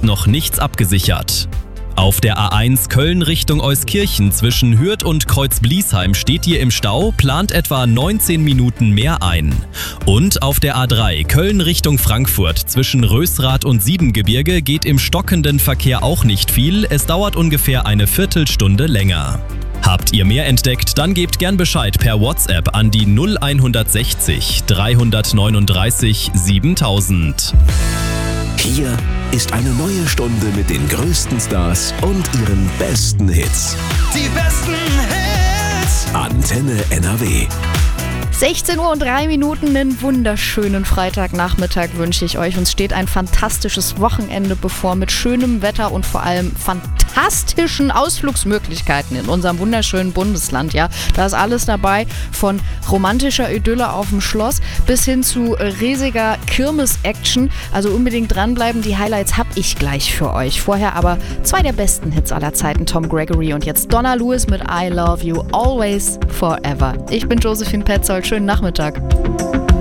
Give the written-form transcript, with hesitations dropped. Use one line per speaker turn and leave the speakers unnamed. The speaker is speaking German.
ist noch nichts abgesichert. Auf der A1 Köln Richtung Euskirchen zwischen Hürth und Kreuzbliesheim steht ihr im Stau, plant etwa 19 Minuten mehr ein. Und auf der A3 Köln Richtung Frankfurt zwischen Rösrath und Siebengebirge geht im stockenden Verkehr auch nicht viel, es dauert ungefähr eine Viertelstunde länger. Habt ihr mehr entdeckt, dann gebt gern Bescheid per WhatsApp an die 0160 339 7000.
Hier ist eine neue Stunde mit den größten Stars und ihren besten Hits.
Die besten Hits.
Antenne NRW.
16:03 Uhr, einen wunderschönen Freitagnachmittag wünsche ich euch. Uns steht ein fantastisches Wochenende bevor mit schönem Wetter und vor allem fantastischen Ausflugsmöglichkeiten in unserem wunderschönen Bundesland. Ja, da ist alles dabei, von romantischer Idylle auf dem Schloss bis hin zu riesiger Kirmes-Action. Also unbedingt dranbleiben, die Highlights habe ich gleich für euch. Vorher aber zwei der besten Hits aller Zeiten, Tom Gregory und jetzt Donna Lewis mit I Love You Always Forever. Ich bin Josephine Petzold. Schönen Nachmittag.